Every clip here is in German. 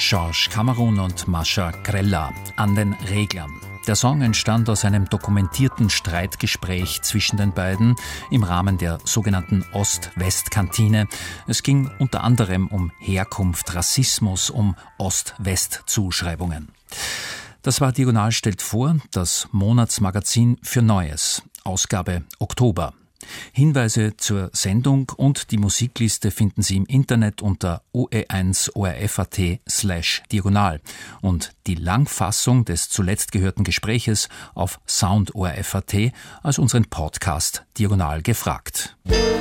Georges Cameron und Mascha Grella, An den Reglern. Der Song entstand aus einem dokumentierten Streitgespräch zwischen den beiden im Rahmen der sogenannten Ost-West-Kantine. Es ging unter anderem um Herkunft, Rassismus, um Ost-West-Zuschreibungen. Das war Diagonal stellt vor, das Monatsmagazin für Neues, Ausgabe Oktober. Hinweise zur Sendung und die Musikliste finden Sie im Internet unter OE1ORF.at/diagonal und die Langfassung des zuletzt gehörten Gespräches auf SoundORF.at als unseren Podcast Diagonal gefragt.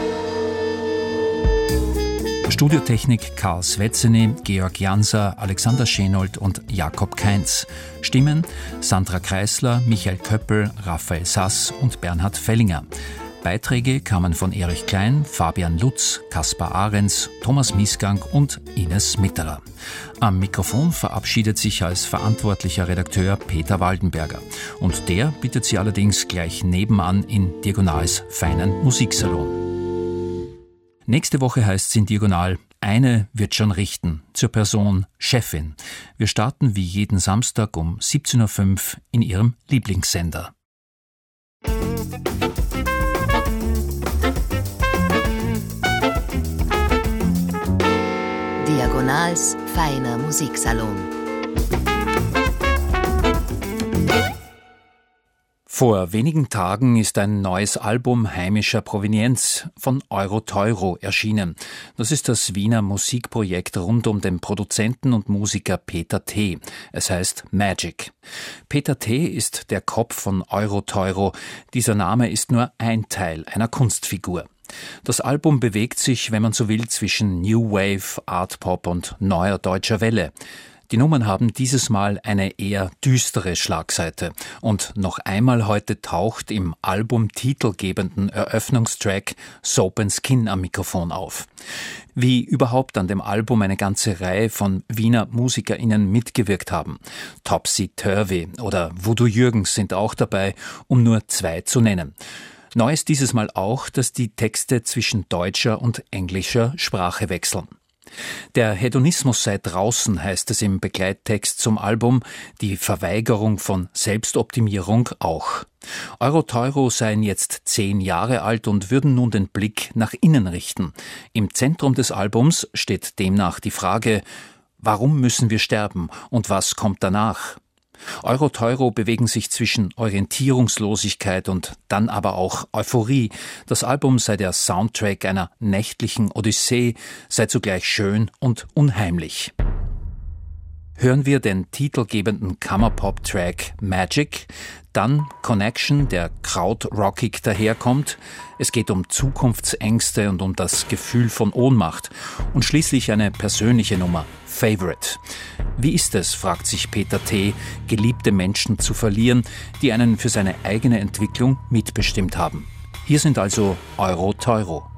Studiotechnik Karl Svetzeny, Georg Janser, Alexander Schenold und Jakob Kainz. Stimmen Sandra Kreisler, Michael Köppel, Raphael Sass und Bernhard Fellinger. Beiträge kamen von Erich Klein, Fabian Lutz, Kaspar Ahrens, Thomas Miesgang und Ines Mitterer. Am Mikrofon verabschiedet sich als verantwortlicher Redakteur Peter Waldenberger. Und der bittet Sie allerdings gleich nebenan in Diagonals feinen Musiksalon. Nächste Woche heißt es in Diagonal, eine wird schon richten, zur Person Chefin. Wir starten wie jeden Samstag um 17.05 Uhr in Ihrem Lieblingssender. Diagonals feiner Musiksalon. Vor wenigen Tagen ist ein neues Album heimischer Provenienz von Euro-Teuro erschienen. Das ist das Wiener Musikprojekt rund um den Produzenten und Musiker Peter T. Es heißt Magic. Peter T. ist der Kopf von Euro-Teuro. Dieser Name ist nur ein Teil einer Kunstfigur. Das Album bewegt sich, wenn man so will, zwischen New Wave, Art Pop und neuer deutscher Welle. Die Nummern haben dieses Mal eine eher düstere Schlagseite. Und noch einmal heute taucht im albumtitelgebenden Eröffnungstrack Soap & Skin am Mikrofon auf. Wie überhaupt an dem Album eine ganze Reihe von Wiener MusikerInnen mitgewirkt haben. Topsy Turvy oder Voodoo Jürgens sind auch dabei, um nur zwei zu nennen. Neu ist dieses Mal auch, dass die Texte zwischen deutscher und englischer Sprache wechseln. Der Hedonismus sei draußen, heißt es im Begleittext zum Album, die Verweigerung von Selbstoptimierung auch. Euro-Teuro seien jetzt 10 Jahre alt und würden nun den Blick nach innen richten. Im Zentrum des Albums steht demnach die Frage, warum müssen wir sterben und was kommt danach? Euro-Teuro bewegen sich zwischen Orientierungslosigkeit und dann aber auch Euphorie. Das Album sei der Soundtrack einer nächtlichen Odyssee, sei zugleich schön und unheimlich. Hören wir den titelgebenden Kammerpop-Track Magic, dann Connection, der krautrockig daherkommt. Es geht um Zukunftsängste und um das Gefühl von Ohnmacht. Und schließlich eine persönliche Nummer, Favorite. Wie ist es, fragt sich Peter T., geliebte Menschen zu verlieren, die einen für seine eigene Entwicklung mitbestimmt haben. Hier sind also Euro-Teuro.